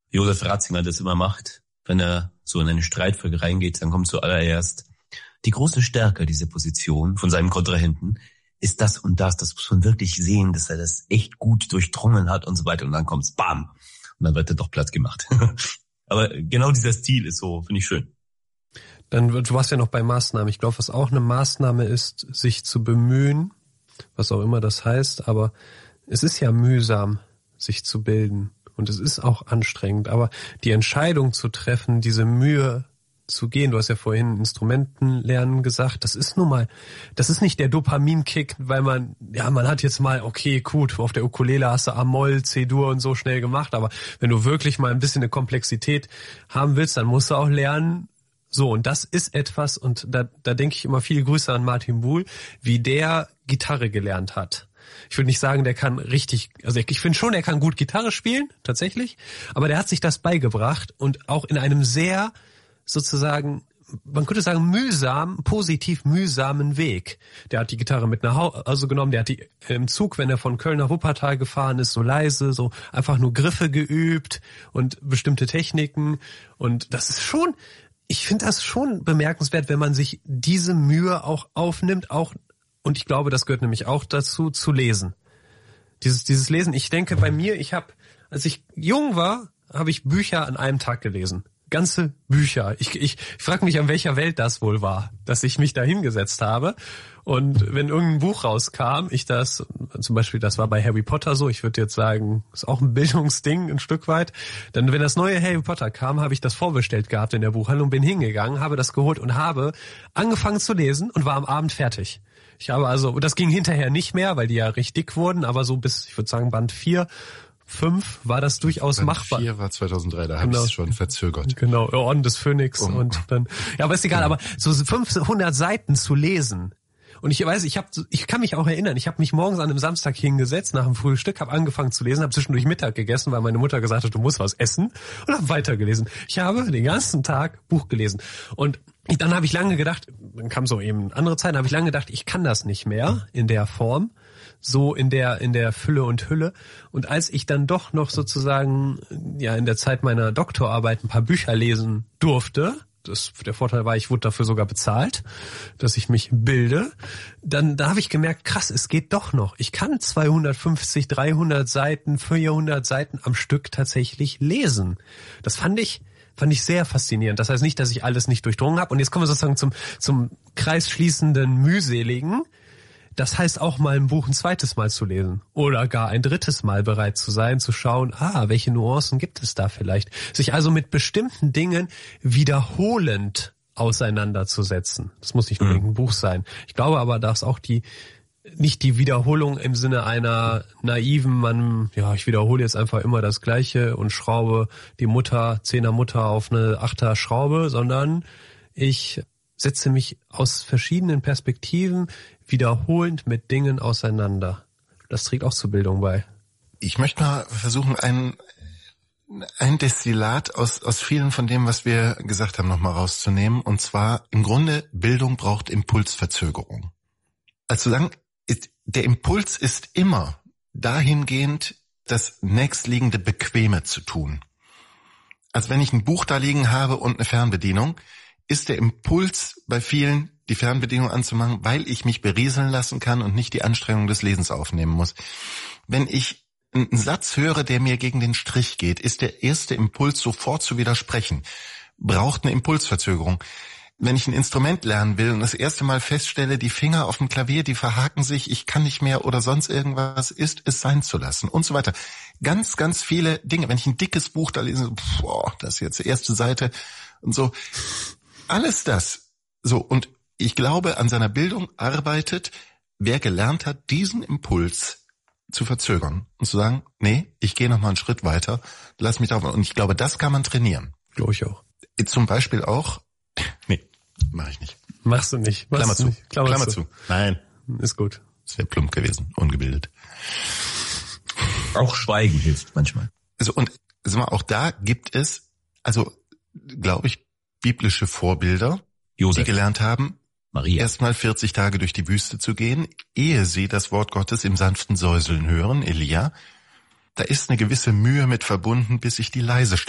Josef Ratzinger das immer macht, wenn er so in eine Streitfolge reingeht, dann kommt zuallererst die große Stärke dieser Position von seinem Kontrahenten ist das und das. Das muss man wirklich sehen, dass er das echt gut durchdrungen hat und so weiter. Und dann kommt's, bam, und dann wird er doch platt gemacht. Aber genau dieser Stil ist so, finde ich schön. Dann, du warst ja noch bei Maßnahmen. Ich glaube, was auch eine Maßnahme ist, sich zu bemühen, was auch immer das heißt, aber es ist ja mühsam, sich zu bilden. Und es ist auch anstrengend. Aber die Entscheidung zu treffen, diese Mühe zu gehen, du hast ja vorhin Instrumentenlernen gesagt, das ist nun mal, das ist nicht der Dopaminkick, weil man hat jetzt mal, okay, gut, auf der Ukulele hast du A-Moll, C-Dur und so schnell gemacht, aber wenn du wirklich mal ein bisschen eine Komplexität haben willst, dann musst du auch lernen, so, und das ist etwas, und da denke ich immer viele Grüße an Martin Buhl, wie der Gitarre gelernt hat. Ich würde nicht sagen, der kann richtig, also ich finde schon, er kann gut Gitarre spielen, tatsächlich, aber der hat sich das beigebracht und auch in einem sehr, sozusagen, man könnte sagen, positiv mühsamen Weg. Der hat die Gitarre mit nach Hause genommen, der hat die im Zug, wenn er von Köln nach Wuppertal gefahren ist, so leise, so einfach nur Griffe geübt und bestimmte Techniken. Und das ist schon, ich finde das schon bemerkenswert, wenn man sich diese Mühe auch aufnimmt, auch, und ich glaube, das gehört nämlich auch dazu, zu lesen. Dieses Lesen, ich denke bei mir, als ich jung war, habe ich Bücher an einem Tag gelesen. Ganze Bücher. Ich frage mich, an welcher Welt das wohl war, dass ich mich da hingesetzt habe. Und wenn irgendein Buch rauskam, zum Beispiel, das war bei Harry Potter so, ich würde jetzt sagen, ist auch ein Bildungsding ein Stück weit. Dann, wenn das neue Harry Potter kam, habe ich das vorbestellt gehabt in der Buchhandlung, bin hingegangen, habe das geholt und habe angefangen zu lesen und war am Abend fertig. Ich habe also, das ging hinterher nicht mehr, weil die ja richtig dick wurden, aber so bis, ich würde sagen, Band 4, 5 war das durchaus Band machbar. 4 war 2003, da habe ich es schon verzögert. Genau, Orden des Phönix und dann, ja, aber ist egal, aber so 500 Seiten zu lesen. Und ich weiß, ich kann mich auch erinnern, ich habe mich morgens an einem Samstag hingesetzt nach dem Frühstück, habe angefangen zu lesen, habe zwischendurch Mittag gegessen, weil meine Mutter gesagt hat, du musst was essen, und habe weitergelesen. Ich habe den ganzen Tag Buch gelesen. Und dann habe ich lange gedacht, dann kam so eben andere Zeit, habe ich lange gedacht, ich kann das nicht mehr in der Form, so in der Fülle und Hülle. Und als ich dann doch noch sozusagen ja in der Zeit meiner Doktorarbeit ein paar Bücher lesen durfte, der Vorteil war, ich wurde dafür sogar bezahlt, dass ich mich bilde, da habe ich gemerkt, krass, es geht doch noch. Ich kann 250, 300 Seiten, 400 Seiten am Stück tatsächlich lesen. Das fand ich sehr faszinierend. Das heißt nicht, dass ich alles nicht durchdrungen habe. Und jetzt kommen wir sozusagen zum kreisschließenden Mühseligen. Das heißt auch mal ein Buch ein zweites Mal zu lesen oder gar ein drittes Mal bereit zu sein, zu schauen, welche Nuancen gibt es da vielleicht. Sich also mit bestimmten Dingen wiederholend auseinanderzusetzen. Das muss nicht unbedingt ein Buch sein. Ich glaube aber, dass auch nicht die Wiederholung im Sinne einer naiven, ich wiederhole jetzt einfach immer das Gleiche und schraube die 10er Mutter auf eine 8er Schraube, sondern ich setze mich aus verschiedenen Perspektiven wiederholend mit Dingen auseinander. Das trägt auch zur Bildung bei. Ich möchte mal versuchen, ein Destillat aus vielen von dem, was wir gesagt haben, nochmal rauszunehmen. Und zwar, im Grunde, Bildung braucht Impulsverzögerung. Also sagen, der Impuls ist immer dahingehend, das nächstliegende Bequeme zu tun. Also wenn ich ein Buch da liegen habe und eine Fernbedienung, ist der Impuls bei vielen, die Fernbedienung anzumachen, weil ich mich berieseln lassen kann und nicht die Anstrengung des Lesens aufnehmen muss. Wenn ich einen Satz höre, der mir gegen den Strich geht, ist der erste Impuls, sofort zu widersprechen. Braucht eine Impulsverzögerung. Wenn ich ein Instrument lernen will und das erste Mal feststelle, die Finger auf dem Klavier, die verhaken sich, ich kann nicht mehr oder sonst irgendwas, ist es sein zu lassen und so weiter. Ganz, ganz viele Dinge. Wenn ich ein dickes Buch da lese, das ist jetzt die erste Seite und so. Alles das. So, und ich glaube, an seiner Bildung arbeitet, wer gelernt hat, diesen Impuls zu verzögern und zu sagen, nee, ich gehe noch mal einen Schritt weiter, lass mich da. Und ich glaube, das kann man trainieren. Glaube ich auch. Zum Beispiel auch, nee, mache ich nicht. Machst du nicht. Klammer zu. Klammer zu. Nein. Ist gut. Das wäre plump gewesen, ungebildet. Auch Schweigen hilft manchmal. Also, und auch da gibt es, also, glaube ich, biblische Vorbilder, Josef. Die gelernt haben, Maria. Erstmal 40 Tage durch die Wüste zu gehen, ehe sie das Wort Gottes im sanften Säuseln hören, Elia. Da ist eine gewisse Mühe mit verbunden, bis sich die leise